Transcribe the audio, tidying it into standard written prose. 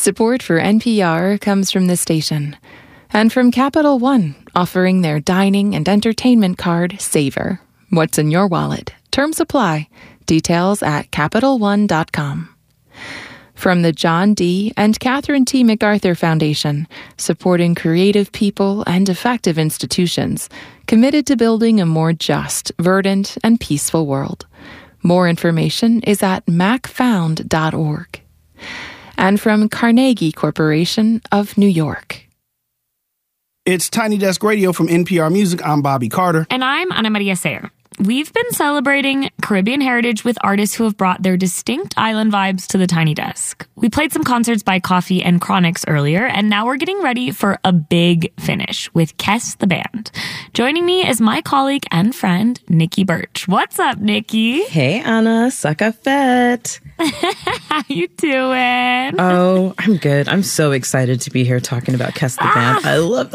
Support for NPR comes from this station and from Capital One, offering their dining and entertainment card, Savor. What's in your wallet? Terms apply. Details at CapitalOne.com. From the John D. and Catherine T. MacArthur Foundation, supporting creative people and effective institutions, committed to building a more just, verdant, and peaceful world. More information is at macfound.org. And from Carnegie Corporation of New York. It's Tiny Desk Radio from NPR Music. I'm Bobby Carter. And I'm Ana Maria Sayer. We've been celebrating Caribbean heritage with artists who have brought their distinct island vibes to the Tiny Desk. We played some concerts by Coffee and Chronix earlier, and now we're getting ready for a big finish with Kes the Band. Joining me is my colleague and friend, Nikki Birch. What's up, Nikki? Hey, Anna. Sakafet. How you doing? Oh, I'm good. I'm so excited to be here talking about Kes the Band. I love